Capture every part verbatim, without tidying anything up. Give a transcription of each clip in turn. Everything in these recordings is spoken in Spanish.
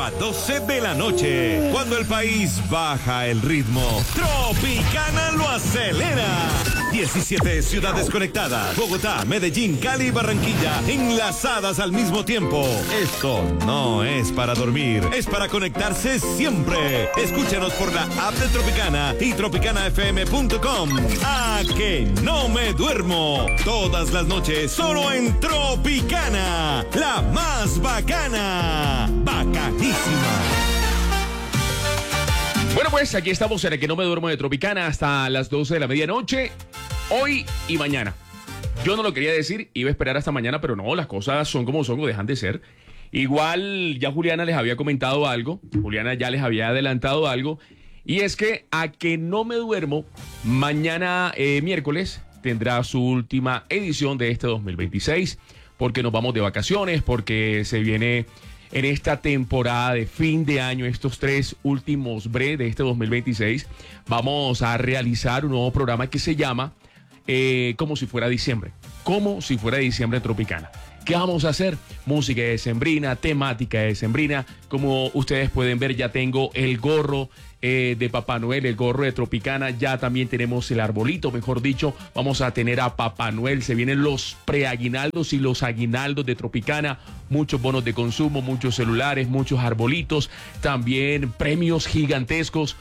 a doce de la noche. Cuando el país baja el ritmo, Tropicana lo acelera. diecisiete ciudades conectadas. Bogotá, Medellín, Cali y Barranquilla enlazadas al mismo tiempo. Esto no es para dormir, es para conectarse siempre. Escúchanos por la app de Tropicana y tropicana f m punto com. ¡A que no me duermo! Todas las noches solo en Tropicana, la más bacana. Bacanísima. Bueno, pues aquí estamos en el que no me duermo de Tropicana hasta las doce de la medianoche, hoy y mañana. Yo no lo quería decir, iba a esperar hasta mañana, pero no, las cosas son como son o dejan de ser. Igual ya Juliana les había comentado algo, Juliana ya les había adelantado algo, y es que a que no me duermo, mañana eh, miércoles tendrá su última edición de este dos mil veintiséis, porque nos vamos de vacaciones, porque se viene en esta temporada de fin de año, estos tres últimos bre de este dos mil veintiséis, vamos a realizar un nuevo programa que se llama eh, Como si fuera diciembre, como si fuera diciembre Tropicana. ¿Qué vamos a hacer? Música decembrina, temática decembrina. Como ustedes pueden ver, ya tengo el gorro eh, de Papá Noel, el gorro de Tropicana. Ya también tenemos el arbolito, mejor dicho. Vamos a tener a Papá Noel. Se vienen los preaguinaldos y los aguinaldos de Tropicana. Muchos bonos de consumo, muchos celulares, muchos arbolitos. También premios gigantescos.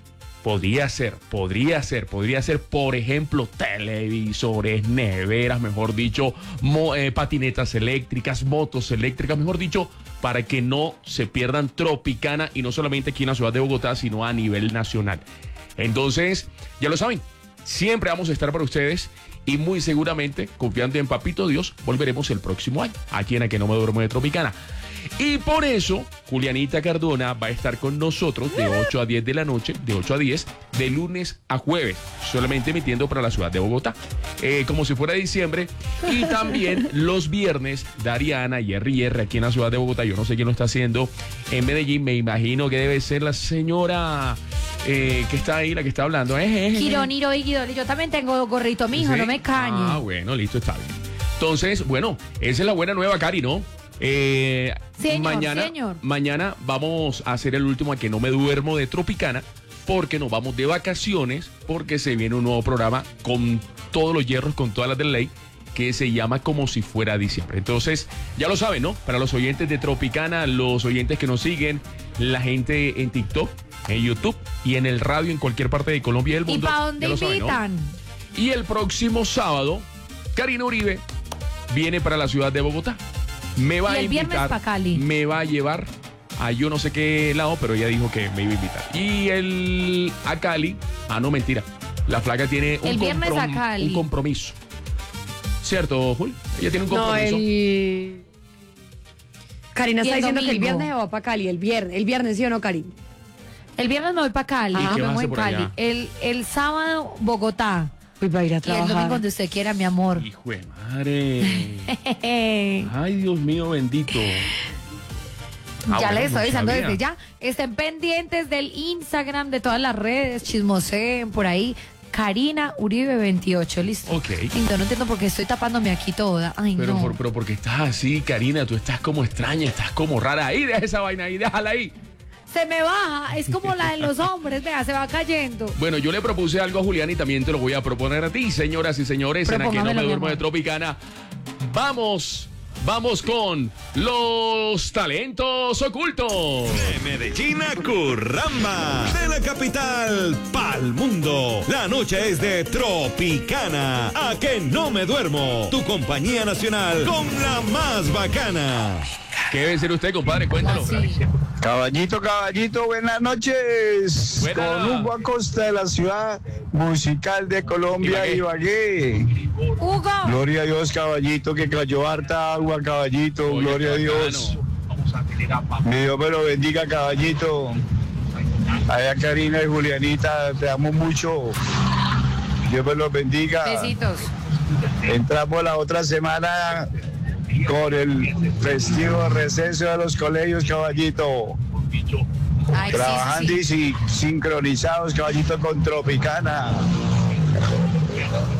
Podría ser, podría ser, podría ser, por ejemplo, televisores, neveras, mejor dicho, mo, eh, patinetas eléctricas, motos eléctricas, mejor dicho, para que no se pierdan Tropicana, y no solamente aquí en la ciudad de Bogotá, sino a nivel nacional. Entonces, ya lo saben, siempre vamos a estar para ustedes y muy seguramente, confiando en Papito Dios, volveremos el próximo año, aquí en A Que No Me Duermo de Tropicana. Y por eso, Julianita Cardona va a estar con nosotros de ocho a diez de la noche, de ocho a diez, de lunes a jueves, solamente emitiendo para la ciudad de Bogotá, eh, como si fuera diciembre. Y también los viernes, Dariana y R R aquí en la ciudad de Bogotá. Yo no sé quién lo está haciendo en Medellín, me imagino que debe ser la señora eh, que está ahí, la que está hablando. Eh, eh, eh. Quironiro y Guidoli, yo también tengo gorrito, mijo, ¿Sí? No me cañe. Ah, bueno, listo, está bien. Entonces, bueno, esa es la buena nueva, Cari, ¿no? Eh, señor, mañana, señor. mañana vamos a hacer el último A Que No Me Duermo de Tropicana, porque nos vamos de vacaciones, porque se viene un nuevo programa con todos los hierros, con todas las de ley, que se llama Como si fuera diciembre. Entonces, ya lo saben, ¿no? Para los oyentes de Tropicana, los oyentes que nos siguen, la gente en TikTok, en YouTube y en el radio en cualquier parte de Colombia y del mundo. ¿Y para dónde invitan? Saben, ¿no? Y el próximo sábado, Karina Uribe viene para la ciudad de Bogotá. Me va y el a invitar, viernes para Cali. Me va a llevar a yo no sé qué lado, pero ella dijo que me iba a invitar. Y el a Cali, ah no, mentira, la flaca tiene un, el viernes a Cali. un compromiso. ¿Cierto, Jul? Ella tiene un compromiso. No, el... Karina está el diciendo domingo. que el viernes va para Cali, el viernes, el viernes, ¿sí o no, Karina? El viernes me voy para Cali, ¿Y qué vas a me voy hacer en por Cali. allá? El, el sábado, Bogotá. Voy para ir a Y el trabajar. domingo donde usted quiera, mi amor. Hijo de madre. Ay, Dios mío, bendito. Ah, ya bueno, les estoy no avisando sabía. desde ya. Estén pendientes del Instagram, de todas las redes, chismoseen por ahí. Karina Uribe veintiocho, listo. Ok. Lindo, no entiendo por qué estoy tapándome aquí toda. Ay, Pero, no. por, pero porque estás así, Karina, tú estás como extraña, estás como rara. Ahí, deja esa vaina ahí, déjala ahí. Se me baja, es como la de los hombres, vea, se va cayendo. Bueno, yo le propuse algo a Julián y también te lo voy a proponer a ti, señoras y señores, en A Que No Me Propóngamelo, mi Duermo de amor. Tropicana. Vamos, vamos con los talentos ocultos. De Medellín a Curramba, de la capital pa'l mundo. La noche es de Tropicana. A Que No Me Duermo, tu compañía nacional con la más bacana. ¿Qué debe ser usted, compadre? Cuéntalo. Así. Caballito, caballito, buenas noches. Buenas. Con Hugo Acosta de la ciudad musical de Colombia, Ibagué. Ibagué. Hugo, Gloria a Dios, caballito, que cayó harta agua, caballito. Oye, Gloria a qué Dios. Mi Dios me lo bendiga, caballito. Allá Karina y Julianita, te amo mucho. Dios me los bendiga. besitos. Entramos la otra semana con el festivo receso de los colegios, caballito. Ay, sí, Trabajando sí, sí. y si- sincronizados, caballito, con Tropicana.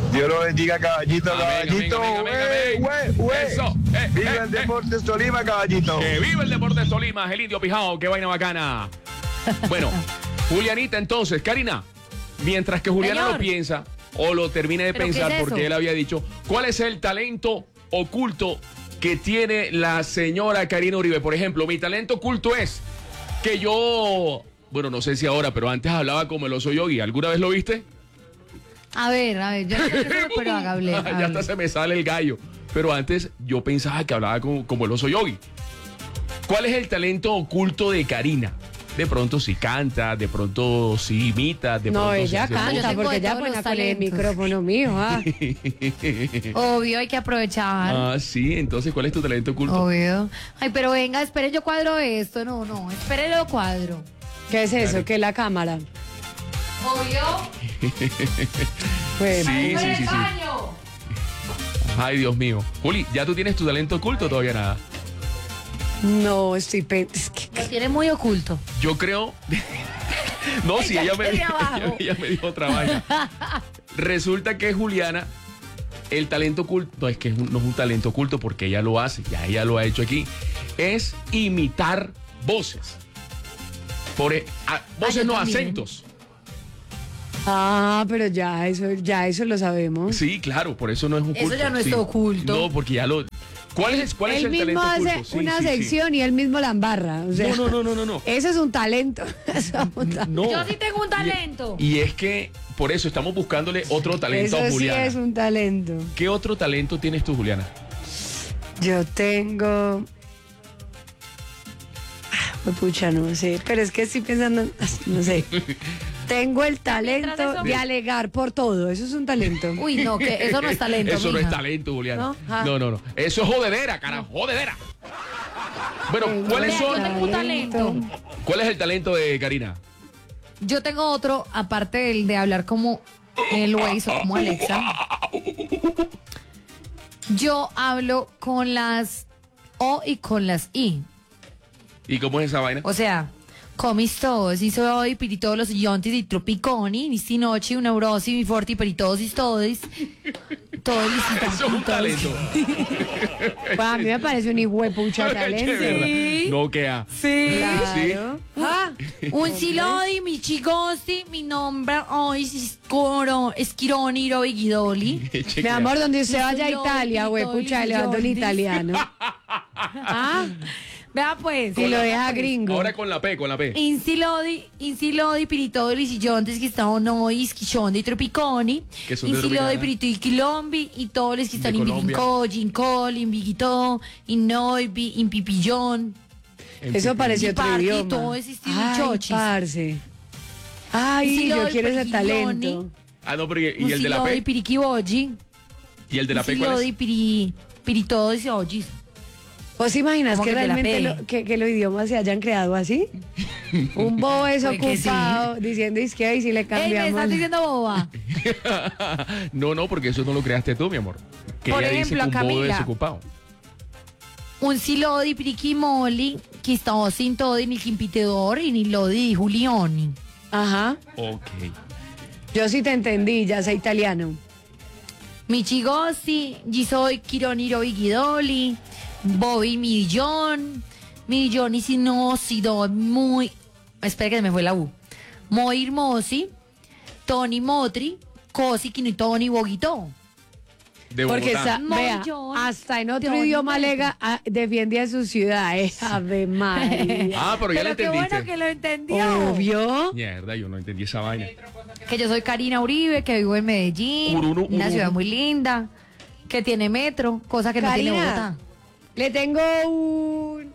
Dios lo bendiga, caballito, Amén, caballito. amén, amén, amén, Güey, amén. güey, güey. Eso, eh, Viva eh, el eh. Deportes Tolima, caballito. ¡Que viva el Deportes Tolima! El indio pijao, qué vaina bacana. Bueno, Julianita, entonces, Karina, mientras que Juliana Señor. lo piensa o lo termine de ¿Pero qué pensar, es eso? porque él había dicho, ¿cuál es el talento oculto que tiene la señora Karina Uribe? Por ejemplo, mi talento oculto es que yo, bueno, no sé si ahora, pero antes hablaba como el oso yogi. ¿Alguna vez lo viste? A ver, a ver, yo no sé qué es eso, pero hágale. ya hable. hasta se me sale el gallo. Pero antes yo pensaba que hablaba como, como el oso yogi. ¿Cuál es el talento oculto de Karina? De pronto si canta, de pronto si imita, de No, pronto ella si hace Yo canta tengo porque de ella todos pone los con el talentos. micrófono mío. Ah. Obvio, hay que aprovechar. Ah, sí, entonces ¿cuál es tu talento oculto? Obvio. Ay, pero venga, espere, yo cuadro esto. No, no, espere, lo cuadro. ¿Qué es eso? Dale. ¿Qué es la cámara? Obvio. Pues, Sí, Por sí, el sí, sí. baño. Ay, Dios mío. Juli, ¿ya tú tienes tu talento oculto o todavía nada? no, estoy... pe- es que- Lo tiene muy oculto. Yo creo... no, si Ya ella me, quedé ella, abajo. ella me dijo otra vaina. Resulta que Juliana, el talento oculto, no es que es un- no es un talento oculto porque ella lo hace, ya ella lo ha hecho aquí, es imitar voces. Por, e- a- voces yo no, también. acentos. Ah, pero ya eso, ya eso lo sabemos. Sí, claro, por eso no es oculto. Eso ya no es sí. oculto. No, porque ya lo... ¿Cuál es, cuál es Él el mismo talento hace oculto? Sí, una sí, sí. sección y él mismo la embarra. O sea, No, no, no, no, no, no. Eso es un talento. Eso es un talento. No. Yo sí tengo un talento. Y, y es que por eso estamos buscándole otro talento Eso a sí Juliana. es un talento. ¿Qué otro talento tienes tú, Juliana? Yo tengo... Ah, pucha, no sé. Pero es que estoy pensando... en- No sé. Tengo el Mientras talento eso- de alegar por todo. Eso es un talento. Uy, no, que eso no es talento. Eso no es mija. talento, Juliana. ¿No? Ah. No, no, no. Eso es jodedera, carajo, jodedera. Bueno, Tengo ¿cuáles Vea, son? yo tengo un talento. ¿Cuál es el talento de Karina? Yo tengo otro, aparte del de hablar como el Waze o como Alexa. Yo hablo con las O y con las I. ¿Y cómo es esa vaina? O sea, comis todos, y soy piritodos los yontis y tropiconi, ni si noche, una neurosis, mi forti, peritodos y todos. Todos Eso es un talento. Pues a mí me parece un hijuepucha Qué talento. verdad. No queda. Sí. Claro. Ah, Un silodi, mi chigosti, mi nombre hoy es Coro, Esquironi, Robigidoli. mi amor, donde usted Yo vaya a soy Italia, Loli, huepucha, Loli, le hablo en Loli. italiano. Ah, Vea pues. y lo deja gringo. Ahora con la P, con la P. Insilodi, Insilodi, Piritoli, Sillontes, que están noi, Schichondi, Tropiconi. Que son de Insilodi, Tropicana. Pirito y Quilombi, y todos los que están De en Colombia. Bilincoji, in Coli, in Biguito, in Noibi, in Pipillón. Eso pareció Y otro parte, idioma. todo ese estilo Ay, chochis. parce. Ay, Sí, lo yo del quiero ese pergilloni. talento. Ah, no, pero ¿y y el de la Insilodi, P? Piriquiboji. ¿Y el de la P cuál Insilodi, es? Piri, Piritodos y Ojis. ¿Vos imaginas ¿Cómo que que te la realmente pegue? lo- que, que los idiomas se hayan creado así? Un bobo Pues que desocupado diciendo izquierda y si le Ey, me cambiamos. estás diciendo boba. No, no, porque eso no lo creaste tú, mi amor. Que Por ella ejemplo, dice que un bobo Camila. desocupado. Un silodi, Piriquimoli, que estaba sin todo, ni Quimpitedor, y ni Lodi, Julioni. Ajá. Ok. Yo sí te entendí, ya sé italiano. Michigosi, Gisoy, Kironiro, Vigidoli, Bobby, Millón, Millón y si no, si do, muy. Espera que se me fue la U. Muy hermosi, Tony Motri, Cosi, Kino y Tony Boguito. De Porque Bogotá. sa- vea, Mollón, hasta en otro Don idioma Beto. lega ah, defiende a su ciudad. Eh. Ave María. Ah, pero ya la Pero qué entendiste. bueno que lo entendió. Obvio. Mierda, yo no entendí esa vaina. Que yo soy Karina Uribe, que vivo en Medellín, Urunu, una urunu. ciudad muy linda, que tiene metro, cosa que no tiene Karina, Bogotá. le tengo un,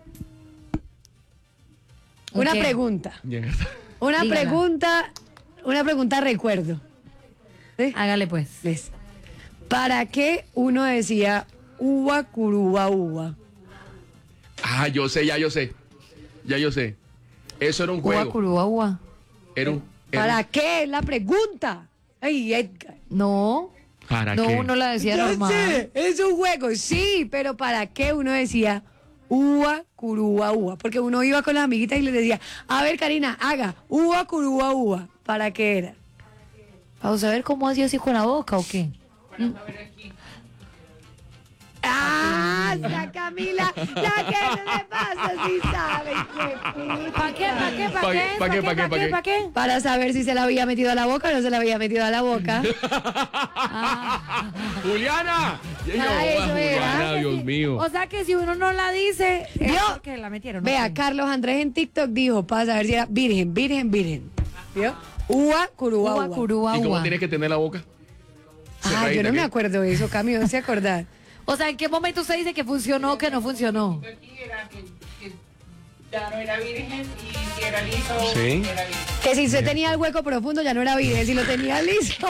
¿Un una qué? pregunta. Mierda. Una Dígala. pregunta, una pregunta recuerdo. ¿Sí? Hágale pues. ¿Ves? ¿Para qué uno decía uva, curuba, uva? Ah, yo sé, ya yo sé. Ya yo sé. Eso era un Ua, juego. curúa, ua. Era un. era ¿Para un- qué? Es la pregunta. Ay, Edgar. No, ¿Para no, qué? uno la decía Yo normal. sé, es un juego, sí, pero ¿para qué uno decía uva, curuba, uva? Porque uno iba con las amiguitas y les decía, a ver, Karina, haga uva, curuba, uva. ¿Para qué era? Vamos a ver cómo hacía así con la boca o qué. Ah, está Camila, la que no le pasa si sabe qué. ¿Para qué? ¿Para qué? ¿Para ¿Pa' qué? qué? ¿Pa' qué? ¿Pa' qué? ¿Pa' qué? ¿Para qué? Para saber si se la había metido a la boca o no se la había metido a la boca. ¡Juliana! Ah, eso era. Juliana, Dios mío. O sea que si uno no la dice, es Vio. porque la metieron. Vea, ¿no? Carlos Andrés en TikTok dijo, para saber si era virgen, virgen, virgen. ¿Vio? Ua, curúa, Ua, ua. curúa, ¿Y cómo ua. tienes que tener la boca? Ah, yo Cerradita, no me ¿qué? acuerdo de eso, Cami, no se acordar. O sea, ¿en qué momento usted dice que funcionó o que no funcionó? Aquí era que, que ya no era virgen y si era liso, Sí. era virgen. Que si usted tenía el hueco profundo ya no era virgen, si lo tenía liso.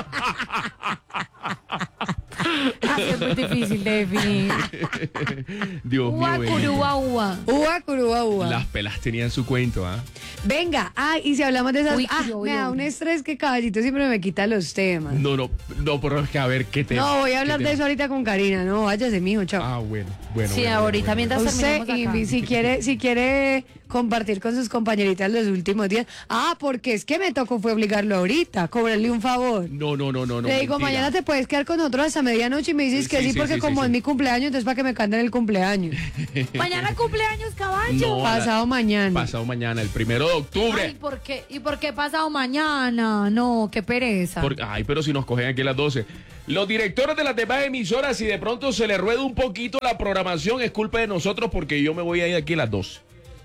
Así es muy difícil de definir. Dios mío. Ua, bendito. curúa, ua. Ua, curúa, ua. Las pelas tenían su cuento, ¿ah? Venga, ah, y si hablamos de esas... Uy, ah, yo, me yo. da un estrés que Caballito siempre me quita los temas. No, no, no, pero es que a ver, ¿qué tema? No, voy a ¿Qué hablar de tema? eso ahorita con Karina, no, váyase, mijo, chao. Ah, bueno, bueno. Sí, bueno, ahorita bueno, mientras bueno. Usted, terminemos acá. Invi, si quiere, si quiere compartir con sus compañeritas los últimos días. Ah, porque es que me tocó fue obligarlo ahorita, cobrarle un favor. No, no, no, no, no. Le digo, mentira. mañana te puedes quedar con nosotros hasta medianoche y me dices Sí, que sí, sí, porque sí, como sí, es sí. mi cumpleaños, entonces para que me canten el cumpleaños. Mañana cumpleaños, caballo. No, Pasado mañana. Pasado mañana, el primero de octubre. Ay, ¿por qué? ¿Y por qué pasado mañana? No, qué pereza. Por- ay, pero si nos cogen aquí a las doce. Los directores de las demás emisoras, si de pronto se les rueda un poquito la programación, es culpa de nosotros porque yo me voy a ir aquí a las dos.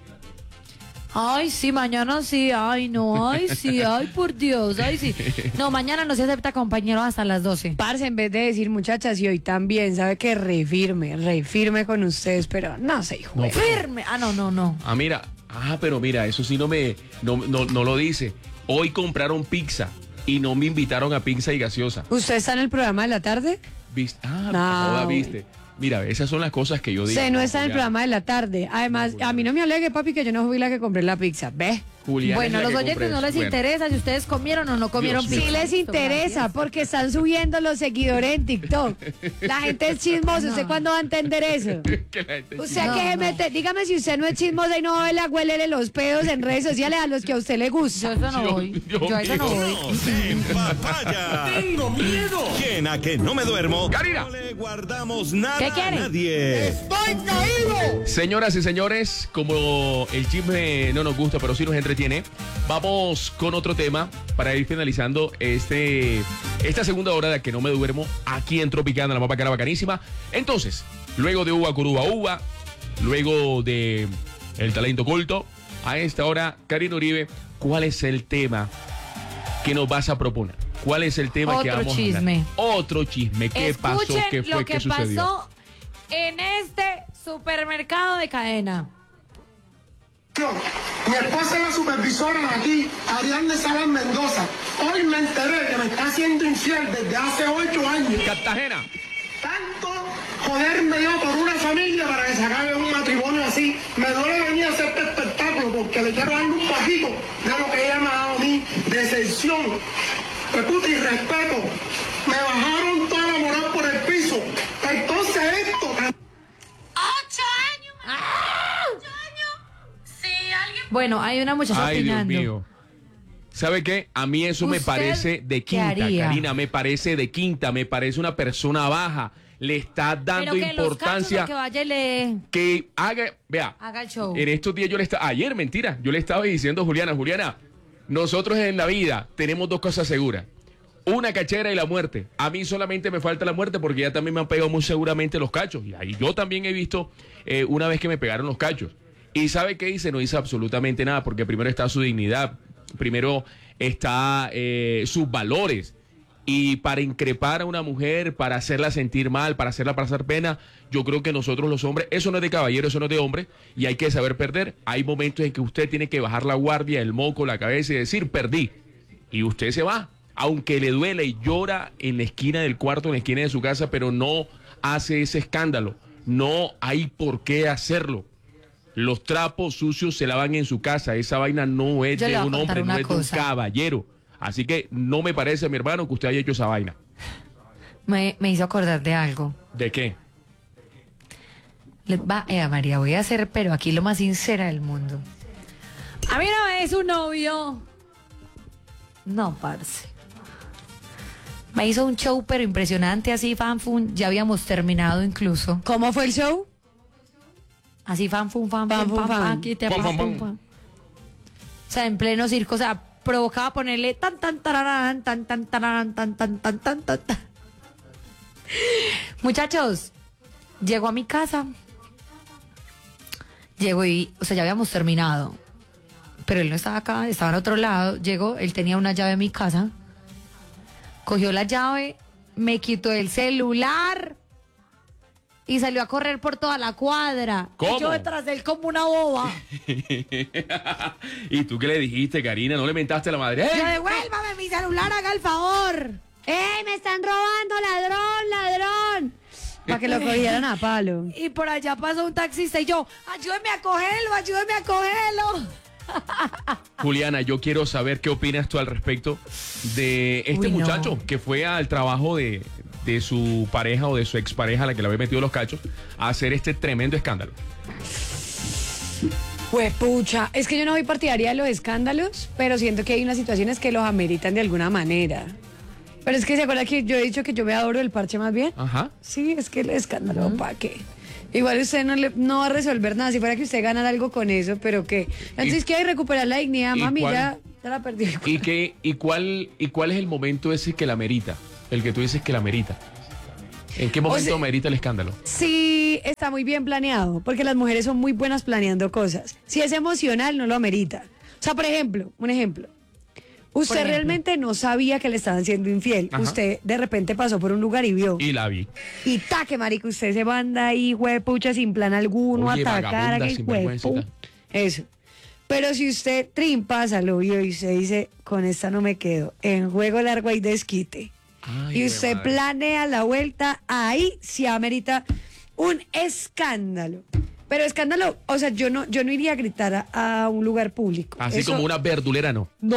Ay, sí, mañana sí. Ay, no, ay, sí, ay, por Dios, ay, sí. No, mañana no se acepta compañeros hasta las doce. Parce, en vez de decir muchachas y hoy también, sabe que re firme, re firme con ustedes, pero no sé, hijo. No, de- Firme. Ah, no, no, no. Ah, mira. Ah, pero mira, eso sí no me no, no, no lo dice. Hoy compraron pizza y no me invitaron a pizza y gaseosa. ¿Usted está en el programa de la tarde? ¿Viste? Ah, No, joda, güey. viste. Mira, esas son las cosas que yo digo. Usted no está en el Juliana. programa de la tarde. Además, a mí no me alegue, papi, que yo no fui la que compré la pizza. ¿Ve? Juliana Bueno, a es la los que oyentes compra no eso. les Bueno. interesa si ustedes comieron o no comieron Dios pizza. Sí les interesa, porque están subiendo los seguidores en TikTok. La gente es chismosa. ¿Usted cuándo va a entender eso? Que la gente- Usted No, que se no. mete, dígame si usted no es chismosa y no ve la huele los pedos en redes sociales a los que a usted le Yo gusta. eso no Dios- voy. Dios Yo a eso no mío. voy. No se papaya. Tengo miedo. ¿Quién a que no me duermo? Karina. No le guardamos nada ¿Qué a quiere? nadie. Señoras y señores, como el chisme no nos gusta, pero sí nos entretiene, vamos con otro tema para ir finalizando este, esta segunda hora de que no me duermo aquí en Tropicana, la mapa cara bacanísima. Entonces, luego de Uva Curuba Uva, luego de El Talento Culto, a esta hora, Karina Uribe, ¿cuál es el tema que nos vas a proponer? ¿Cuál es el tema que Otro vamos a chisme. hablar? Otro chisme. ¿Qué pasó? Escuchen ¿Qué fue? lo que ¿Qué sucedió? pasó en este supermercado de cadena. Mi esposa es la supervisora de aquí, Ariadne Salas Mendoza. Hoy me enteré que me está haciendo infiel desde hace ocho años. Cartagena. Tanto joderme yo por una familia para que se acabe un matrimonio así. Me duele venir a hacer este espectáculo porque le quiero dar un poquito de lo que ella me ha dado a mí, decepción, respeto y respeto. Me bajaron toda la moral por el piso. Entonces esto... Ocho años. Ocho años. Si alguien Bueno, hay una muchacha Ay, Dios opinando. mío. ¿Sabe qué? A mí eso me ¿Usted parece de qué quinta, haría? Karina, me parece de quinta, me parece una persona baja. Le está dando Pero que los importancia cachos, que vaya y le que haga, vea, haga el show. en estos días yo le estaba, ayer, mentira, yo le estaba diciendo a Juliana, Juliana, nosotros en la vida tenemos dos cosas seguras. Una cachera y la muerte. A mí solamente me falta la muerte porque ya también me han pegado muy seguramente los cachos. Y ahí yo también he visto eh, una vez que me pegaron los cachos. ¿Y sabe qué hice? No hice absolutamente nada porque primero está su dignidad, primero está eh, sus valores. Y para increpar a una mujer, para hacerla sentir mal, para hacerla pasar pena, yo creo que nosotros los hombres, eso no es de caballero, eso no es de hombre, y hay que saber perder. Hay momentos en que usted tiene que bajar la guardia, el moco, la cabeza y decir, perdí. Y usted se va, aunque le duele y llora en la esquina del cuarto, en la esquina de su casa, pero no hace ese escándalo. No hay por qué hacerlo. Los trapos sucios se lavan en su casa. Esa vaina no es Yo le de voy a un contar hombre, no una es de un cosa. caballero. Así que no me parece, mi hermano, que usted haya hecho esa vaina. Me, me hizo acordar de algo. ¿De qué? Le- Va, eh, María, voy a hacer, pero aquí lo más sincera del mundo. A mí una vez un novio. No, parce. Me hizo un show pero impresionante, así fanfun, ya habíamos terminado incluso. ¿Cómo fue el show? Así fanfun, fan, Fan, fan, fun, fan, fan. fan, aquí te Fan, fan, pam, fan. pam. O sea, en pleno circo, o sea, provocaba ponerle tan tan tararán, tan tan tararán, tan tan tan tan tan tan. Muchachos, llego a mi casa. Llego y, o sea, ya habíamos terminado. Pero él no estaba acá, estaba en otro lado. Llegó, él tenía una llave en mi casa. Cogió la llave, me quitó el celular y salió a correr por toda la cuadra. ¿Cómo? Y yo detrás de él como una boba. ¿Y tú qué le dijiste, Karina? ¿No le mentaste a la madre? Yo, ¡Eh! devuélvame mi celular, haga el favor. ¡Ey, me están robando, ladrón, ladrón! Para que lo cogieran a palo. Y por allá pasó un taxista y yo, ayúdeme a cogerlo, ayúdeme a cogerlo. Juliana, yo quiero saber qué opinas tú al respecto de este Uy, no. muchacho que fue al trabajo de, de su pareja o de su expareja, a la que le había metido los cachos, a hacer este tremendo escándalo. Pues pucha, es que yo no soy partidaria de los escándalos, pero siento que hay unas situaciones que los ameritan de alguna manera. Pero es que se acuerda que yo he dicho que yo me adoro el parche más bien. Ajá. Sí, es que el escándalo, ¿para qué? Igual usted no, le, no va a resolver nada, si fuera que usted ganara algo con eso, pero que... Entonces, ¿qué hay? Recuperar la dignidad, ¿y mami, cuál? ya, ya la perdí. ¿Y, qué, y, cuál, ¿Y cuál es el momento ese que la merita? El que tú dices que la merita. ¿En qué momento sea- merita el escándalo? Sí, está muy bien planeado, porque las mujeres son muy buenas planeando cosas. Si es emocional, no lo amerita. O sea, por ejemplo, un ejemplo. Usted ejemplo. realmente no sabía que le estaban siendo infiel. Ajá. Usted de repente pasó por un lugar y vio. Y la vi. Y taque, marica, usted se manda ahí, huepucha, sin plan alguno, Oye, a atacar a vagabunda, aquel sinvergüenza y huepu. Eso. Pero si usted trimpa, lo vio y usted dice, con esta no me quedo, en juego largo hay desquite. Ay, y güey, usted madre. planea la vuelta, ahí sí amerita un escándalo. Pero escándalo, o sea, yo no, yo no iría a gritar a, a un lugar público. Así Eso- como una verdulera, no. No,